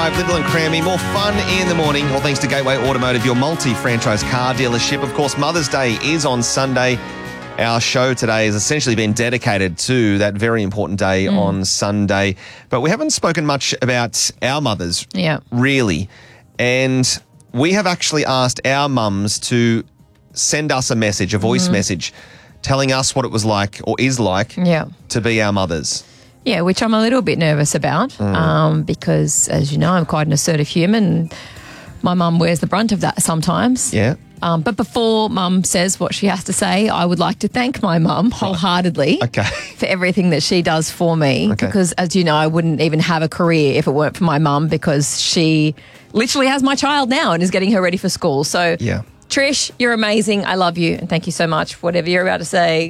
5, Lyndall and Crammy. More fun in the morning, all thanks to Gateway Automotive, your multi-franchise car dealership. Of course, Mother's Day is on Sunday. Our show today has essentially been dedicated to that very important day on Sunday. But we haven't spoken much about our mothers, really. And we have actually asked our mums to send us a message, a voice message, telling us what it was like or is like to be our mothers. Yeah, which I'm a little bit nervous about because, as you know, I'm quite an assertive human. My mum wears the brunt of that sometimes. Yeah. But before Mum says what she has to say, I would like to thank my mum wholeheartedly for everything that she does for me because, as you know, I wouldn't even have a career if it weren't for my mum because she literally has my child now and is getting her ready for school. So, Trish, you're amazing. I love you and thank you so much. Whatever you're about to say,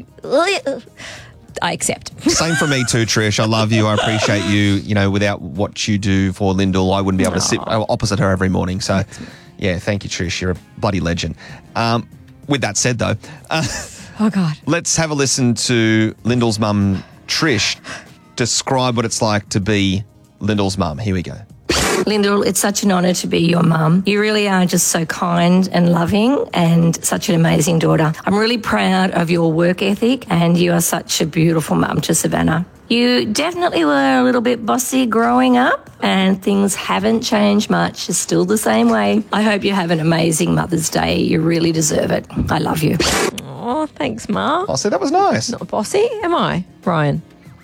I accept. Same for me too, Trish. I love you. I appreciate you. You know, without what you do for Lyndall, I wouldn't be able to sit opposite her every morning. So, yeah, thank you, Trish. You're a bloody legend. With that said, though, oh God, let's have a listen to Lyndall's mum, Trish, describe what it's like to be Lyndall's mum. Here we go. Lyndall, it's such an honour to be your mum. You really are just so kind and loving and such an amazing daughter. I'm really proud of your work ethic and you are such a beautiful mum to Savannah. You definitely were a little bit bossy growing up and things haven't changed much. It's still the same way. I hope you have an amazing Mother's Day. You really deserve it. I love you. Oh, thanks, Ma. Oh, see, that was nice. Not bossy, am I, Brian?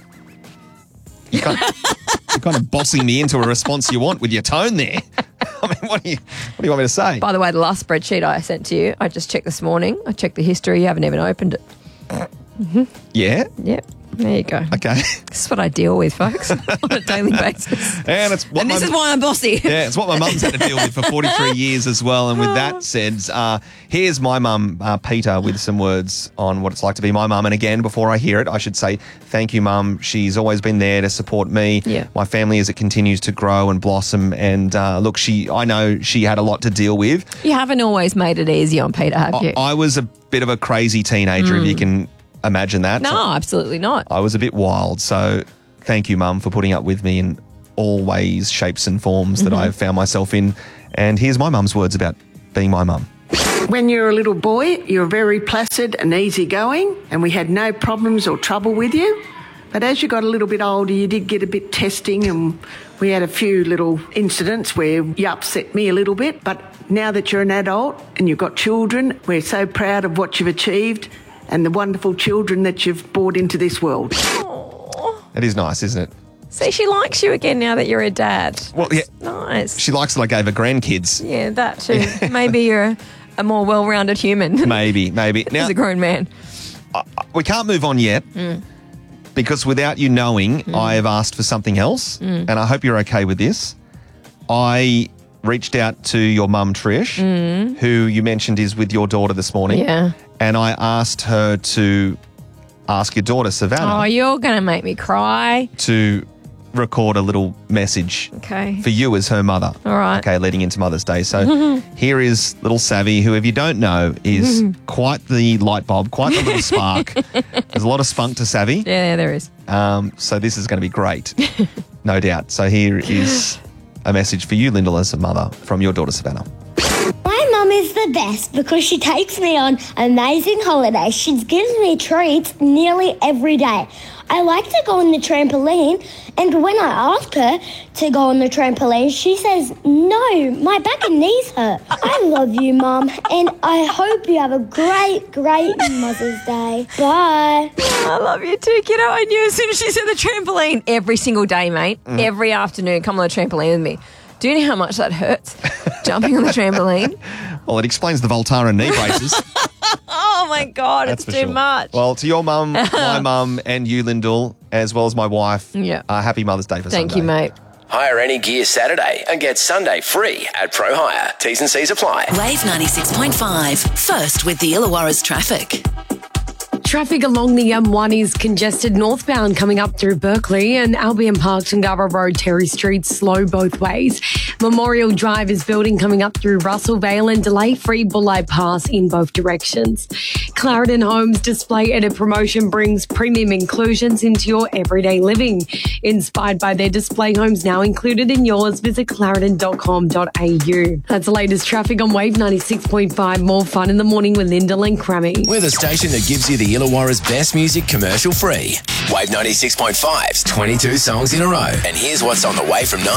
You're kind of bossing me into a response you want with your tone there. I mean, what do you want me to say? By the way, the last spreadsheet I sent to you, I just checked this morning. I checked the history. You haven't even opened it. Yeah? Yep. There you go. Okay. This is what I deal with, folks, on a daily basis. And this is why I'm bossy. Yeah, it's what my mum's had to deal with for 43 years as well. And with that said, here's my mum, Peter, with some words on what it's like to be my mum. And again, before I hear it, I should say thank you, Mum. She's always been there to support me, my family as it continues to grow and blossom. And look, I know she had a lot to deal with. You haven't always made it easy on Peter, have you? I was a bit of a crazy teenager, if you can imagine that. No, absolutely not. I was a bit wild. So thank you, Mum, for putting up with me in all ways, shapes and forms that I've found myself in. And here's my mum's words about being my mum. When you're a little boy, you're very placid and easygoing, and we had no problems or trouble with you. But as you got a little bit older, you did get a bit testing, and we had a few little incidents where you upset me a little bit. But now that you're an adult and you've got children, we're so proud of what you've achieved and the wonderful children that you've brought into this world. Aww. It is nice, isn't it? See, she likes you again now that you're a dad. Well, yeah. Nice. She likes that I gave her grandkids. Yeah, that too. Maybe you're a more well-rounded human. Maybe. Now, as a grown man. We can't move on yet because without you knowing, I have asked for something else, and I hope you're okay with this. I reached out to your mum, Trish, who you mentioned is with your daughter this morning. Yeah. And I asked her to ask your daughter, Savannah. Oh, you're going to make me cry. To record a little message for you as her mother. All right. Okay, leading into Mother's Day. So here is little Savvy, who, if you don't know, is quite the light bulb, quite the little spark. There's a lot of spunk to Savvy. Yeah, there is. So this is going to be great, no doubt. So here is a message for you, Lyndall, as a mother, from your daughter, Savannah. My mum is the best because she takes me on amazing holidays. She gives me treats nearly every day. I like to go on the trampoline, and when I ask her to go on the trampoline, she says, no, my back and knees hurt. I love you, Mum, and I hope you have a great, great Mother's Day. Bye. I love you too, kiddo. I knew as soon as she said the trampoline. Every single day, mate. Every afternoon, come on the trampoline with me. Do you know how much that hurts? Jumping on the trampoline. Well, it explains the Voltaren knee braces. Oh, my God, That's it's too much. Well, to your mum, my mum, and you, Lyndall, as well as my wife, happy Mother's Day for Sunday. Thank you, mate. Hire any gear Saturday and get Sunday free at Pro Hire. T's and C's apply. Wave 96.5. First with the Illawarra's traffic. Traffic along the M1 is congested northbound coming up through Berkeley, and Albion Park, Tungara Road, Terry Street slow both ways. Memorial Drive is building coming up through Russell Vale and delay-free Bulleye Pass in both directions. Clarendon Homes Display Edit promotion brings premium inclusions into your everyday living. Inspired by their display homes now included in yours, visit clarendon.com.au. That's the latest traffic on Wave 96.5. More fun in the morning with Lyndall and Crammy. We're the station that gives you the Illawarra's best music commercial free. Wave 96.5's 22 songs in a row. And here's what's on the way from 9.